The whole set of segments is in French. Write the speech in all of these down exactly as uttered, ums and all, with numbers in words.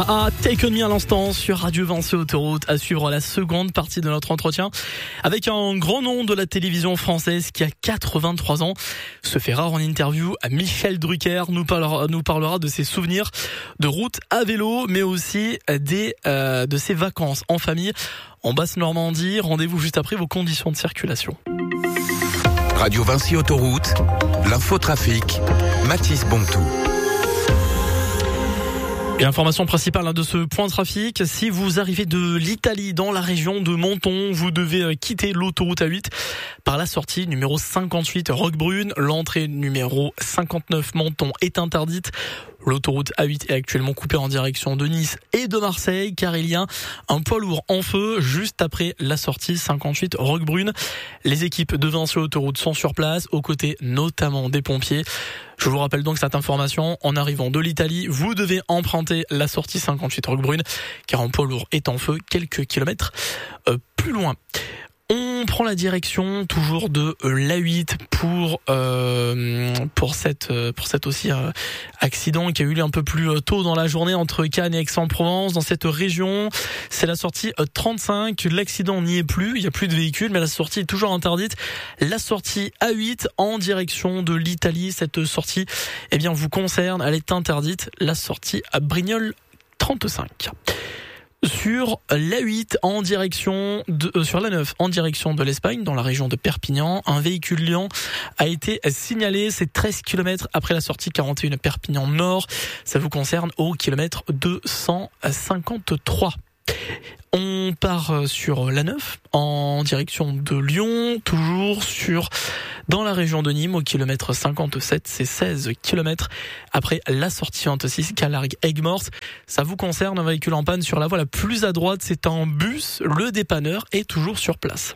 Ah ah, Take On Me à l'instant sur Radio Vinci Autoroute, à suivre la seconde partie de notre entretien avec un grand nom de la télévision française qui a quatre-vingt-trois ans. Se fait rare en interview, à Michel Drucker nous parlera, nous parlera de ses souvenirs de route à vélo, mais aussi des, euh, de ses vacances en famille en Basse-Normandie. Rendez-vous juste après vos conditions de circulation. Radio Vinci Autoroute, l'infotrafic, Mathis Bontou. Et l'information principale de ce point de trafic, si vous arrivez de l'Italie dans la région de Menton, vous devez quitter l'autoroute A huit par la sortie numéro cinquante-huit Roquebrune. L'entrée numéro cinquante-neuf Menton est interdite. L'autoroute A huit est actuellement coupée en direction de Nice et de Marseille car il y a un poids lourd en feu juste après la sortie cinquante-huit Roquebrune. Les équipes de Vinci Autoroute sont sur place, aux côtés notamment des pompiers. Je vous rappelle donc cette information, en arrivant de l'Italie, vous devez emprunter la sortie cinquante-huit Roquebrune car un poids lourd est en feu quelques kilomètres euh, plus loin. On prend la direction toujours de l'A huit pour euh, pour cette pour cet aussi euh, accident qui a eu lieu un peu plus tôt dans la journée entre Cannes et Aix-en-Provence dans cette région. C'est la sortie trente-cinq. L'accident n'y est plus, il y a plus de véhicules, mais la sortie est toujours interdite. La sortie A huit en direction de l'Italie, cette sortie, eh bien vous concerne, elle est interdite. La sortie à Brignoles trente-cinq. Sur l'A huit en direction de, euh, sur l'A neuf en direction de l'Espagne, dans la région de Perpignan, un véhicule Lyon a été signalé. C'est treize kilomètres après la sortie quarante et un Perpignan Nord. Ça vous concerne au kilomètre deux cent cinquante-trois. On part sur l'A neuf en direction de Lyon, toujours sur dans la région de Nîmes au kilomètre cinquante-sept, c'est seize kilomètres après la sortie vingt-six Calargues-Aigues-Mortes. Ça vous concerne, un véhicule en panne sur la voie la plus à droite, c'est un bus, le dépanneur est toujours sur place.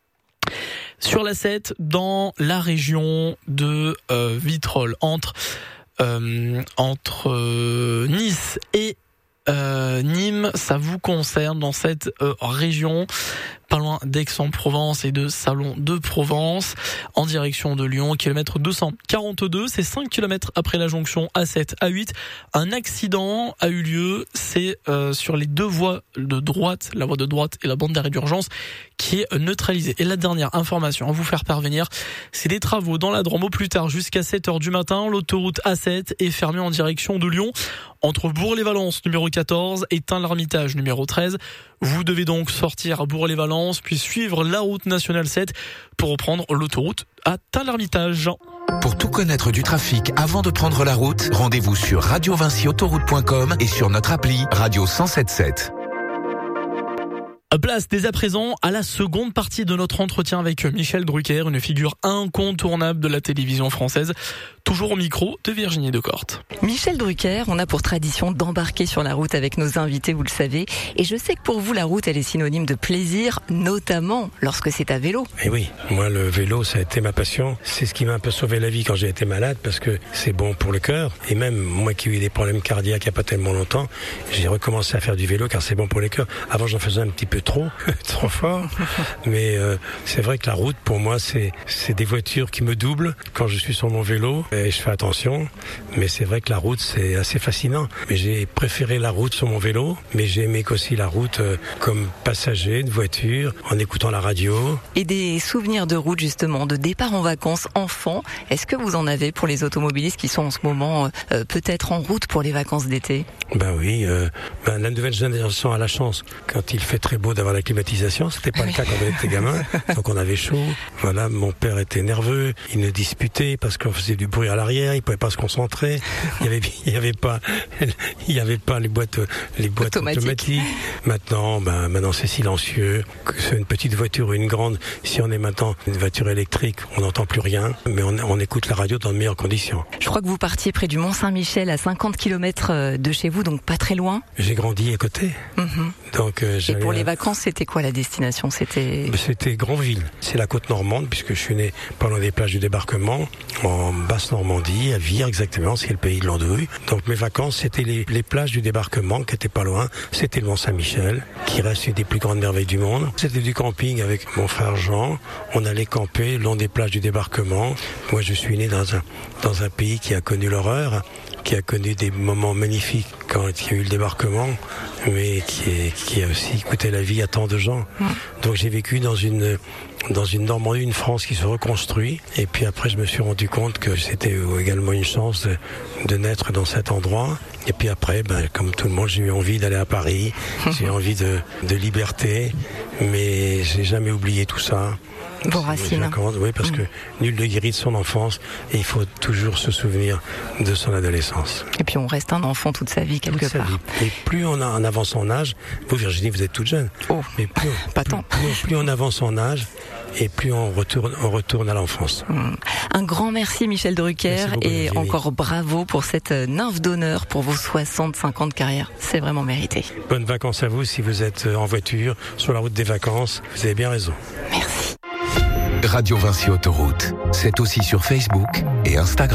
Sur l'A sept, dans la région de euh, Vitrolles, entre euh, entre euh, Nice et Euh, Nîmes, ça vous concerne dans cette euh, région, pas loin d'Aix-en-Provence et de Salon de Provence, en direction de Lyon, kilomètre deux cent quarante-deux, c'est cinq kilomètres après la jonction A sept A huit. Un accident a eu lieu, c'est euh, sur les deux voies de droite, la voie de droite et la bande d'arrêt d'urgence, qui est neutralisée. Et la dernière information à vous faire parvenir, c'est des travaux dans la Drôme au plus tard jusqu'à sept heures du matin. L'autoroute A sept est fermée en direction de Lyon, entre Bourg-les-Valences numéro quatorze et Tain-l'Hermitage numéro treize. Vous devez donc sortir à Bourg-les-Valences puis suivre la route nationale sept pour reprendre l'autoroute à Tain-l'Hermitage. Pour tout connaître du trafic avant de prendre la route, rendez-vous sur radio vinci autoroute point com et sur notre appli Radio cent soixante-dix-sept. Place dès à présent à la seconde partie de notre entretien avec Michel Drucker, une figure incontournable de la télévision française, toujours au micro de Virginie Decorte. Michel Drucker, on a pour tradition d'embarquer sur la route avec nos invités, vous le savez, et je sais que pour vous la route elle est synonyme de plaisir, notamment lorsque c'est à vélo. Et oui, moi le vélo ça a été ma passion, c'est ce qui m'a un peu sauvé la vie quand j'ai été malade parce que c'est bon pour le cœur, et même moi qui ai eu des problèmes cardiaques il n'y a pas tellement longtemps, j'ai recommencé à faire du vélo car c'est bon pour les cœurs. Avant j'en faisais un petit peu trop, trop fort, mais euh, c'est vrai que la route pour moi c'est c'est des voitures qui me doublent quand je suis sur mon vélo et je fais attention, mais c'est vrai que la route c'est assez fascinant. Mais j'ai préféré la route sur mon vélo, mais j'ai aimé aussi la route euh, comme passager de voiture en écoutant la radio. Et des souvenirs de route justement, de départ en vacances enfant, est-ce que vous en avez pour les automobilistes qui sont en ce moment euh, peut-être en route pour les vacances d'été? Ben oui, euh, ben la nouvelle génération a la chance quand il fait très beau d'avoir la climatisation. C'était pas le cas quand on était gamin, donc on avait chaud. Voilà, mon père était nerveux, il nous disputait parce qu'on faisait du bruit à l'arrière, il pouvait pas se concentrer. Il y avait, il y avait pas, il y avait pas les boîtes, les boîtes automatiques. automatiques. Maintenant, ben maintenant c'est silencieux. Que c'est une petite voiture ou une grande, si on est maintenant une voiture électrique, on n'entend plus rien, mais on, on écoute la radio dans de meilleures conditions. Je crois que vous partiez près du Mont-Saint-Michel, à cinquante kilomètres de chez vous, donc pas très loin. J'ai grandi à côté. Mm-hmm. Donc, euh, et pour les vacances, c'était quoi la destination? C'était C'était Granville. C'est la côte normande, puisque je suis né pas loin des plages du débarquement, en Basse-Normandie, à Vire exactement, c'est le pays de l'andouille. Donc mes vacances, c'était les, les plages du débarquement, qui étaient pas loin. C'était le Mont-Saint-Michel, qui reste une des plus grandes merveilles du monde. C'était du camping avec mon frère Jean. On allait camper le long des plages du débarquement. Moi, je suis né dans un, dans un pays qui a connu l'horreur, qui a connu des moments magnifiques quand il y a eu le débarquement, mais qui, est, qui a aussi coûté la vie à tant de gens. Mmh. Donc j'ai vécu dans une dans une Normandie, une France qui se reconstruit. Et puis après, je me suis rendu compte que c'était également une chance de, de naître dans cet endroit. Et puis après, ben, comme tout le monde, j'ai eu envie d'aller à Paris. J'ai eu envie de, de liberté, mais j'ai jamais oublié tout ça. Vos racines. Oui, parce que nul ne guérit de son enfance et il faut toujours se souvenir de son adolescence. Et puis on reste un enfant toute sa vie quelque toute part. Sa vie. Et plus on a en avance en âge, vous Virginie, vous êtes toute jeune. Oh, mais plus, pas plus, tant. Plus, plus on avance en âge et plus on retourne, on retourne à l'enfance. Mmh. Un grand merci Michel Drucker beaucoup, et Virginie. Encore bravo pour cette nymphe d'honneur pour vos soixante-cinq ans de carrière. C'est vraiment mérité. Bonnes vacances à vous si vous êtes en voiture, sur la route des vacances. Vous avez bien raison. Merci. Radio Vinci Autoroute, c'est aussi sur Facebook et Instagram.